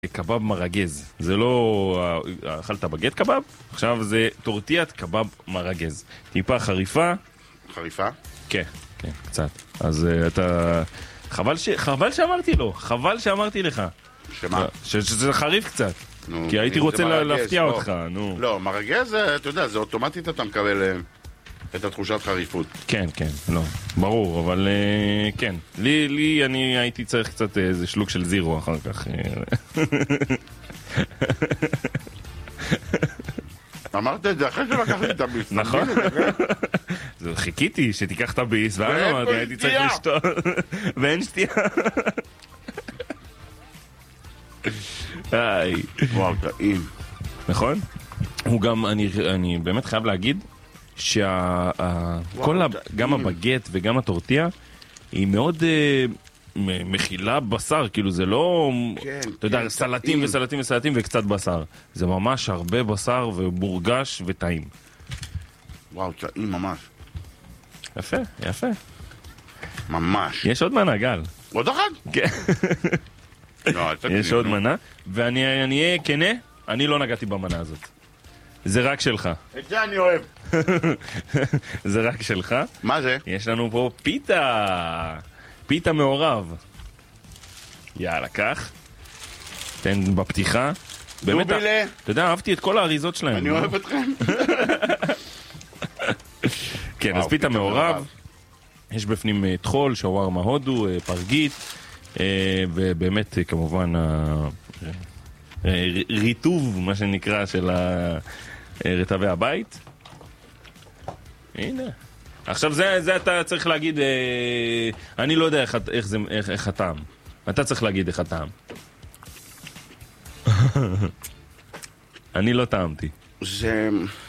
קבב מרגז. זה לא... אכלת בגט קבב? עכשיו זה טורטיית קבב מרגז. טיפה חריפה. חריפה? כן, כן, קצת. אז אתה... חבל שאמרתי לו. חבל שאמרתי לך. שמה? שזה חריף קצת. נו, כי הייתי רוצה להפתיע אותך, נו. לא, מרגז, אתה יודע, זה אוטומטית אתה מקבל את התחושת חריפות. כן, כן, לא, ברור, אבל כן. לי אני הייתי צריך קצת איזה שלוק של זירו אחר כך. אמרת את זה אחרי שלקחתי את הביס. נכון. חיכיתי שתיקח את הביס, ואז אמרתי, הייתי צריך לשתות. ואין שתייה. וואו, טעים. נכון? הוא גם, אני באמת חייב להגיד גם הבגט וגם הטורטיה היא מאוד מכילה בשר, כאילו זה לא, אתה יודע, סלטים וסלטים וסלטים וקצת בשר. זה ממש הרבה בשר ובורגש וטעים. וואו, טעים ממש. יפה, יפה. ממש. יש עוד מנה, גל. עוד אחד? כן. יש עוד מנה, ואני אהיה כנה, אני לא נגעתי במנה הזאת. זה רק שלך. את זה אני אוהב. זה רק שלך. מה זה? יש לנו פה פיתה. פיתה מעורב. יאללה, קח. תן בפתיחה. דובילה. אתה יודע, אהבתי את כל האריזות שלהם. אני אוהב אתכם. כן, אז פיתה מעורב. יש בפנים טחול, שווארמה הודו, פרגית. ובאמת, כמובן, ריטוב, מה שנקרא, של רטבי הבית. הנה. עכשיו זה אתה צריך להגיד, אני לא יודע איך הטעם. אתה צריך להגיד איך הטעם. אני לא טעמתי. זה...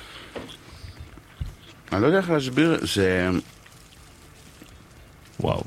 אני לא יודע איך להסביר, זה... וואו.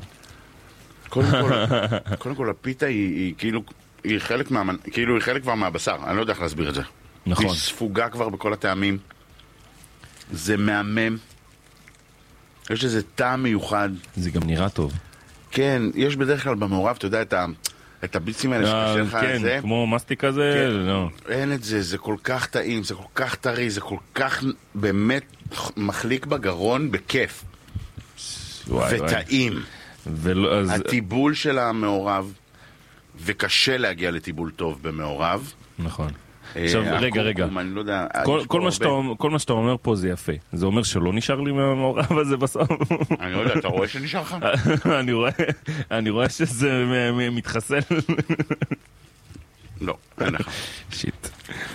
קודם כל הפיתה היא כאילו... היא חלק כבר מהבשר, אני לא יודע איך להסביר את זה. נכון. היא ספוגה כבר בכל הטעמים. זה מהמם. יש איזה טעם מיוחד. זה גם נראה טוב. כן, יש בדרך כלל במעורב, אתה יודע, את הביצים האלה שקשה לך על זה. כן, כמו מסטיק כזה, לא. אין את זה, זה כל כך טעים, זה כל כך טרי, זה כל כך באמת מחליק בגרון בכיף. וטעים. הטיבול של המעורב, וקשה להגיע לטיבול טוב במעורב. נכון. עכשיו, רגע. אני לא יודע, כל מה שאתה אומר פה זה יפה. זה אומר שלא נשאר לי מהמעורב הזה בסוף. אני לא יודע, אתה רואה שנשאר לך? אני רואה שזה מתחסל. לא, אין לך. שיט.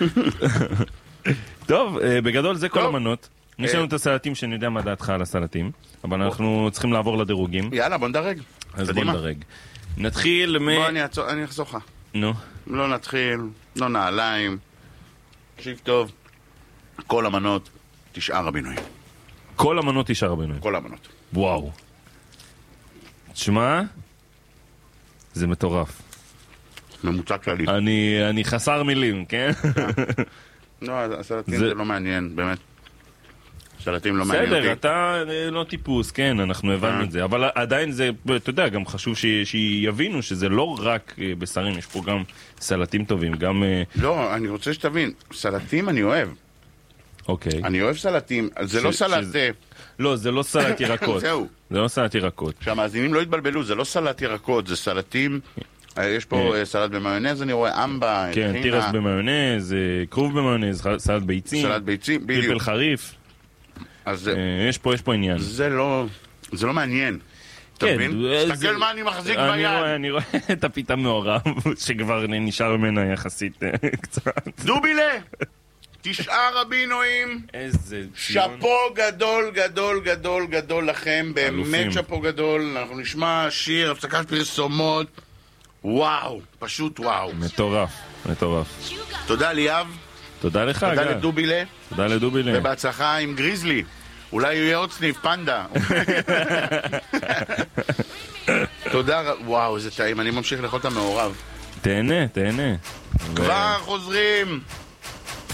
טוב, בגדול זה כל המנות. יש לנו את הסלטים שאני יודע מה דעתך על הסלטים, אבל אנחנו צריכים לעבור לדירוגים. יאללה, בוא נדרג. אז בוא נדרג. נתחיל בוא, אני אחזור לך. נו. לא נתחיל, לא נעליים. תקשיב טוב. כל המנות, 9 רבינויים. כל המנות 9 רבינויים? כל המנות. וואו. תשמע, זה מטורף. ממוצע כללי. אני חסר מילים, כן? לא, הסלטים זה לא מעניין, באמת. סלטים לא מעניין אותי. בסדר, אתה לא טיפוס, כן, אנחנו הבנו את זה, אבל עדיין זה, אתה יודע, גם חשוב שיבינו שזה לא רק בשרים, יש פה גם סלטים טובים, גם... לא, אני רוצה שתבין, סלטים אני אוהב. אוקיי. אני אוהב סלטים, זה לא סלט... לא, זה לא סלט ירקות. זהו. זה לא סלט ירקות. שהמאזינים לא התבלבלו, זה לא סלט ירקות, זה סלטים... יש פה סלט במיונז, אני רואה אמבה, כן, תירס במיונז, כרוב במיונז, סלט ביצים. סלט ביצים, בדיוק. פלפל חריף. יש פה עניין. זה לא מעניין. אתה מבין? תסתכל מה אני מחזיק ביד. אני רואה את הפיתה מעורב, שכבר נשאר ממנה יחסית קצת. דובילה! 9 רבינויים. איזה שפו גדול, גדול, גדול, גדול לכם. באמת שפו גדול. אנחנו נשמע שיר, הפסקת פרסומות. וואו, פשוט וואו. מטורף. תודה ליאב. תודה לך, תודה לדובילה. תודה לדובילה. ובהצלחה עם גריזלי. אולי יהיה עוד סניף, פנדה. תודה, וואו, איזה טעים. אני ממשיך לאכול את המעורב. תהנה. כבר חוזרים.